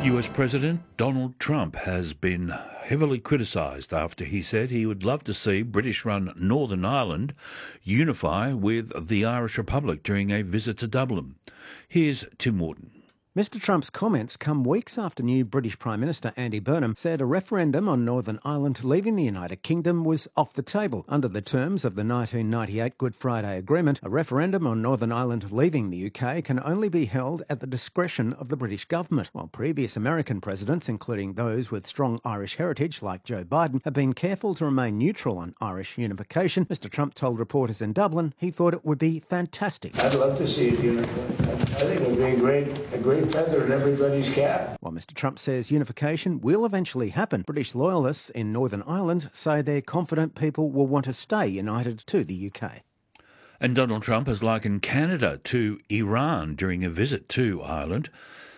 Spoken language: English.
US President Donald Trump has been heavily criticised after he said he would love to see British-run Northern Ireland unify with the Irish Republic during a visit to Dublin. Here's Tim Wharton. Mr Trump's comments come weeks after new British Prime Minister Andy Burnham said a referendum on Northern Ireland leaving the United Kingdom was off the table. Under the terms of the 1998 Good Friday Agreement, a referendum on Northern Ireland leaving the UK can only be held at the discretion of the British government, while previous American presidents, including those with strong Irish heritage like Joe Biden, have been careful to remain neutral on Irish unification. Mr Trump told reporters in Dublin he thought it would be fantastic. I'd love to see it unified. I think it would be a great feather in everybody's cap. While Mr Trump says unification will eventually happen, British loyalists in Northern Ireland say they're confident people will want to stay united to the UK. And Donald Trump has likened Canada to Iran during a visit to Ireland.